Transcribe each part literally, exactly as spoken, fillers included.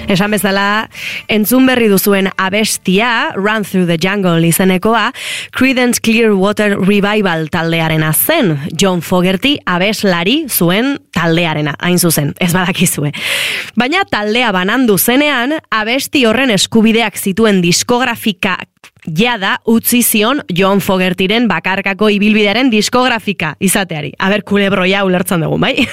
Esan bezala, entzun berri duzuen abestia, Run Through the Jungle izenekoa, Creedence Clearwater Revival taldearena zen, John Fogerty abeslari zuen taldearena, hain zuzen, ez badakizue. Baina taldea banandu zenean, abesti horren eskubideak zituen diskografika jada utzi zion John Fogertyren bakarkako ibilbidearen diskografika izateari. Aber, kulebroia ulertzen dugu, bai?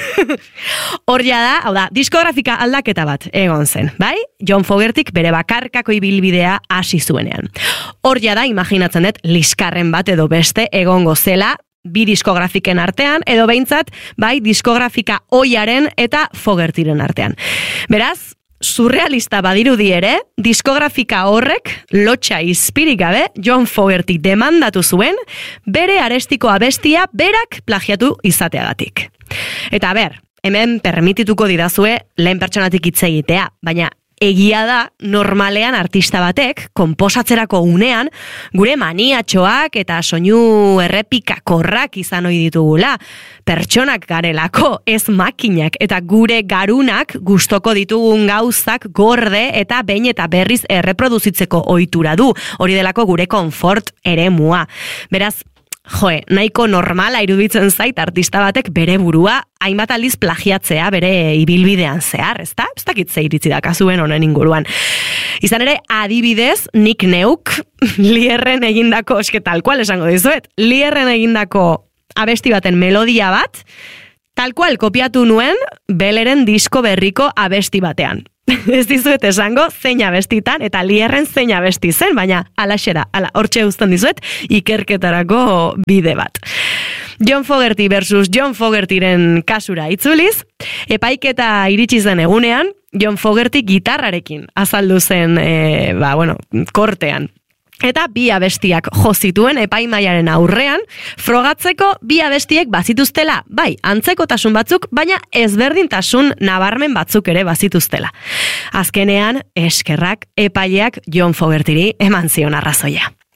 Hor jada, hau da, diskografika aldaketa bat egon zen, bai? John Fogertyk bere bakarkako ibilbidea hasi zuenean. Hor jada, imaginatzen dut, liskarren bat edo beste egongo zela, bi diskografiken artean, edo behintzat, bai, diskografika oiaren eta Fogertyren artean. Beraz, surrealista badirudi ere, diskografika horrek, lotxa izpirik gabe, John Fogerty demandatu zuen, bere arestiko abestia berak plagiatu izateagatik. Eta ber, hemen permitituko didazue lehen pertsonatik hitz egitea, baina egia da, normalean artista batek, konposatzerako unean, gure maniatxoak eta soinu errepikakorrak izan ohi ditugula. Pertsonak garelako, ez makinak, eta gure garunak gustoko ditugun gauzak gorde eta behin eta berriz erreproduzitzeko ohitura du. Hori delako gure konfort eremua. Beraz, joe, nahiko normala iruditzen zait artista batek bere burua hainbat aldiz plagiatzea bere ibilbidean zehar, ezta? Ez dakit ze iritzi dakazuen honen inguruan. Izan ere, adibidez, nik neuk Lierren egindako, eske tal cual esango dizuet, Lierren egindako abesti baten melodia bat, tal cual kopiatu nuen Beleren disko berriko abesti batean. Ez dizuet esango zein abestitan eta Lierren zein abesti zen, baina alaxera, ala, hortxe uzten dizuet ikerketarako bide bat. John Fogerty versus John Fogertyren kasura itzuliz, epaiketa iritsi zen egunean, John Fogerty gitarrarekin azaldu zen, e, ba, bueno, kortean. Eta bi abestiak jo zituen epaimaiaren aurrean, frogatzeko bi abestiek bazituztela, bai, antzekotasun batzuk, baina ezberdintasun nabarmen batzuk ere bazituztela. Azkenean, eskerrak epaileak John Fogertyri eman zion arrazoia.